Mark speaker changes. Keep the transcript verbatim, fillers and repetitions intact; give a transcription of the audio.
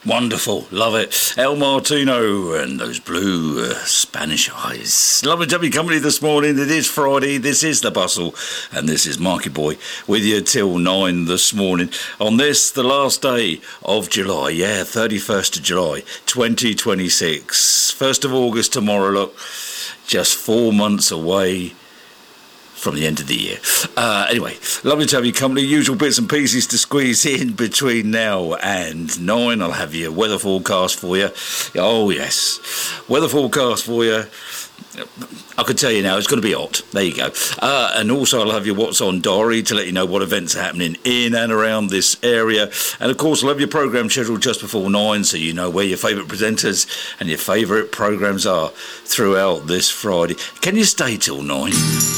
Speaker 1: Wonderful, love it. El Martino and those blue uh, Spanish eyes. Lovely to have you company this morning. It is Friday, this is The Bustle, and this is Marky Boy with you till nine this morning. On this, the last day of July, yeah, thirty-first of July, twenty twenty-six. first of August tomorrow, look, just four months away from the end of the year. Uh, anyway, lovely to have you company. Usual bits and pieces to squeeze in between now and nine. I'll have your weather forecast for you. Oh, yes. Weather forecast for you. I can tell you now, it's going to be hot. There you go. Uh, and also I'll have your What's On diary to let you know what events are happening in and around this area. And of course I'll have your programme scheduled just before nine, so you know where your favourite presenters and your favourite programmes are throughout this Friday. Can you stay till nine?